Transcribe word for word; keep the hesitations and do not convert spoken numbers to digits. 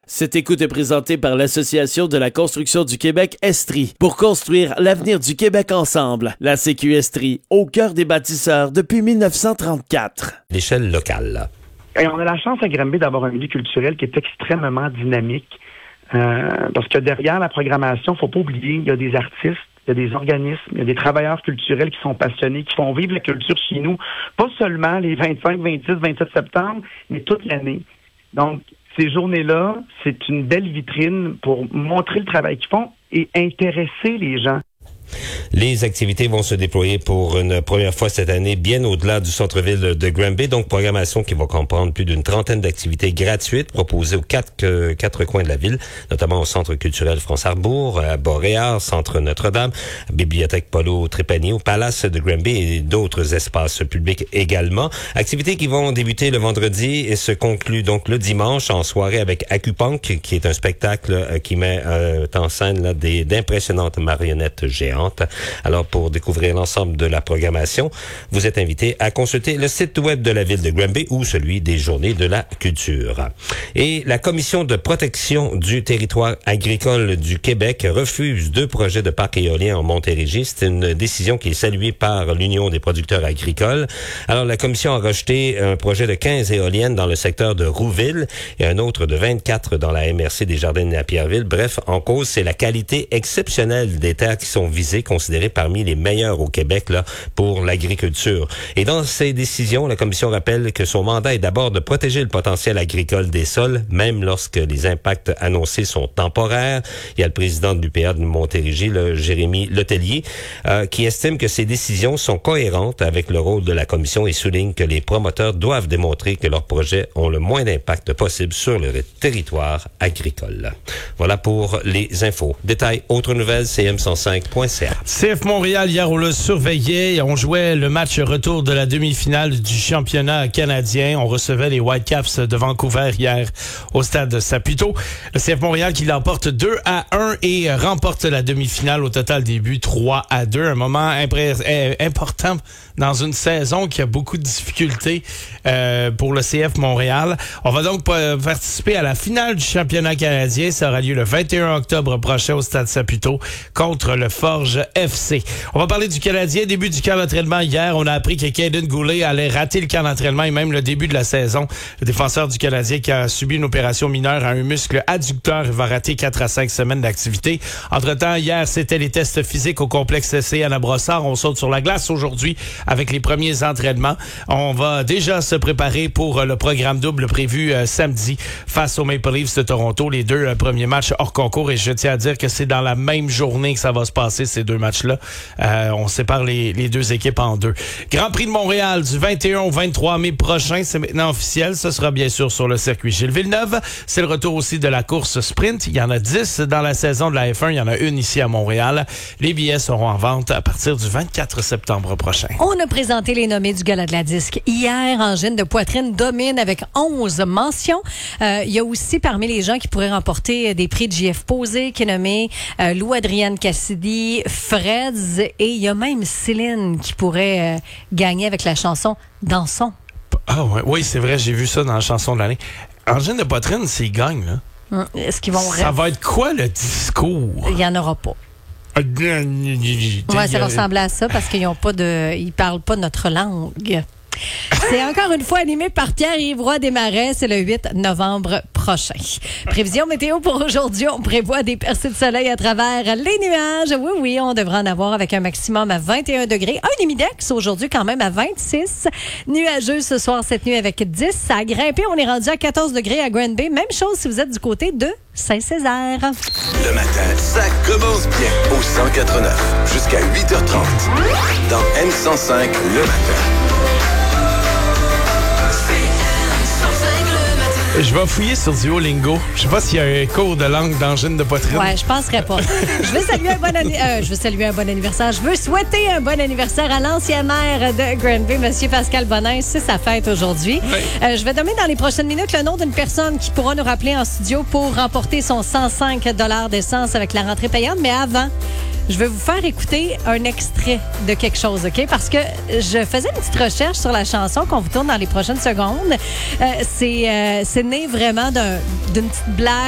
Cette écoute est présentée par l'Association de la construction du Québec Estrie pour construire l'avenir du Québec ensemble. La C Q Estrie, au cœur des bâtisseurs depuis dix-neuf cent trente-quatre. L'échelle locale. Et on a la chance à Granby d'avoir un milieu culturel qui est extrêmement dynamique. Euh, parce que derrière la programmation, faut pas oublier, il y a des artistes, il y a des organismes, il y a des travailleurs culturels qui sont passionnés, qui font vivre la culture chez nous, pas seulement les vingt-cinq, vingt-six, vingt-sept septembre, mais toute l'année. Donc, ces journées-là, c'est une belle vitrine pour montrer le travail qu'ils font et intéresser les gens. Les activités vont se déployer pour une première fois cette année bien au-delà du centre-ville de Granby. Donc, programmation qui va comprendre plus d'une trentaine d'activités gratuites proposées aux quatre, euh, quatre coins de la ville, notamment au Centre culturel France-Arbour, à Boréal, Centre Notre-Dame, Bibliothèque Paulo Trépanier, au Palace de Granby et d'autres espaces publics également. Activités qui vont débuter le vendredi et se concluent donc le dimanche en soirée avec Acupunk, qui est un spectacle euh, qui met euh, en scène là, des, d'impressionnantes marionnettes géantes. Alors, pour découvrir l'ensemble de la programmation, vous êtes invité à consulter le site web de la ville de Granby ou celui des Journées de la culture. Et la Commission de protection du territoire agricole du Québec refuse deux projets de parc éolien en Montérégie. C'est une décision qui est saluée par l'Union des producteurs agricoles. Alors, la Commission a rejeté un projet de quinze éoliennes dans le secteur de Rouville et un autre de vingt-quatre dans la M R C des Jardins à Pierreville. Bref, en cause, c'est la qualité exceptionnelle des terres qui sont visées, considéré parmi les meilleurs au Québec là pour l'agriculture. Et dans ces décisions, la Commission rappelle que son mandat est d'abord de protéger le potentiel agricole des sols, même lorsque les impacts annoncés sont temporaires. Il y a le président de l'U P A de Montérégie, le Jérémy Letellier, euh, qui estime que ces décisions sont cohérentes avec le rôle de la Commission et souligne que les promoteurs doivent démontrer que leurs projets ont le moins d'impact possible sur le territoire agricole. Voilà pour les infos. Détails, autres nouvelles, c m cent cinq point c a. C F Montréal, hier, on l'a surveillé. On jouait le match retour de la demi-finale du championnat canadien. On recevait les Whitecaps de Vancouver hier au stade Saputo. Le C F Montréal qui l'emporte deux à un et remporte la demi-finale au total des buts trois à deux. Un moment impré- important dans une saison qui a beaucoup de difficultés euh, pour le C F Montréal. On va donc participer à la finale du championnat canadien. Ça aura lieu le vingt et un octobre prochain au stade Saputo contre le Forge F C. On va parler du Canadien. Début du camp d'entraînement hier. On a appris que Caden Goulet allait rater le camp d'entraînement et même le début de la saison. Le défenseur du Canadien qui a subi une opération mineure à un muscle adducteur va rater quatre à cinq semaines d'activité. Entre-temps, hier, c'était les tests physiques au complexe S C Anna Brossard. On saute sur la glace aujourd'hui avec les premiers entraînements. On va déjà se préparer pour le programme double prévu euh, samedi face aux Maple Leafs de Toronto. Les deux euh, premiers matchs hors concours et je tiens à dire que c'est dans la même journée que ça va se passer, ces deux matchs-là. Euh, on sépare les, les deux équipes en deux. Grand Prix de Montréal du vingt et un au vingt-trois mai prochain. C'est maintenant officiel. Ce sera bien sûr sur le circuit Gilles Villeneuve. C'est le retour aussi de la course sprint. Il y en a dix dans la saison de la F un. Il y en a une ici à Montréal. Les billets seront en vente à partir du vingt-quatre septembre prochain. On a présenté les nommés du Gala de la disque. Hier, Angine de Poitrine domine avec onze mentions. Euh, il y a aussi parmi les gens qui pourraient remporter des prix de J F Posé, qui est nommé euh, Lou-Adrienne Cassidy, Freds, et il y a même Céline qui pourrait euh, gagner avec la chanson Dansons. Ah ouais, oui, c'est vrai, j'ai vu ça dans la chanson de l'année. Angine de Poitrine, s'il gagne, là. Hum, est-ce qu'ils vont Ça rêver? Va être quoi le discours? Il n'y en aura pas. Ouais, ça va ressembler à ça parce qu'ils ont pas de, ils parlent pas notre langue. C'est encore une fois animé par Pierre-Yves Roy Desmarais. C'est le huit novembre prochain. Prévision météo pour aujourd'hui. On prévoit des percées de soleil à travers les nuages. Oui, oui, on devra en avoir avec un maximum à vingt et un degrés. Un demi-dex aujourd'hui quand même à vingt-six. Nuageux ce soir, cette nuit avec dix. Ça a grimpé. On est rendu à quatorze degrés à Granby. Même chose si vous êtes du côté de Saint-Césaire. Le matin, ça commence bien au cent quatre neuf jusqu'à huit heures trente. Dans M cent cinq, le matin. Je vais fouiller sur Duolingo. Je sais pas s'il y a un cours de langue d'Angine de Poitrine. Ouais, je penserais pas. Je veux saluer un bon anni- euh, je veux saluer un bon anniversaire. Je veux souhaiter un bon anniversaire à l'ancien maire de Granby, M. Pascal Bonin. C'est sa fête aujourd'hui. Oui. Euh, je vais donner dans les prochaines minutes le nom d'une personne qui pourra nous rappeler en studio pour remporter son cent cinq dollars d'essence avec la rentrée payante. Mais avant, je vais vous faire écouter un extrait de quelque chose, OK? Parce que je faisais une petite recherche sur la chanson qu'on vous tourne dans les prochaines secondes. Euh, c'est, euh, c'est né vraiment d'un, d'une petite blague.